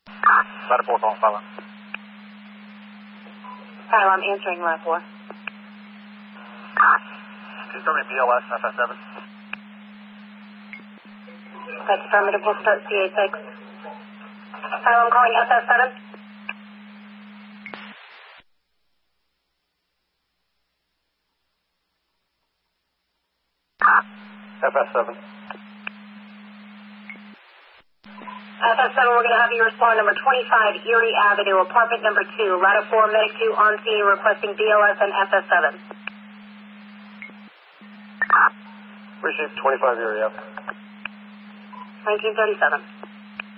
Ladder 4 calling Phylum. Phylum answering Ladder 4. Can you tell me BLS FS7? That's affirmative. We'll start CA6. Phylum calling FS7. FS7. FS7, we're going to have you respond number 25 Erie Avenue, apartment number 2, Ladder 4, Medic 2 on scene requesting BLS and FS7. Received 25 Erie Ave. 1937.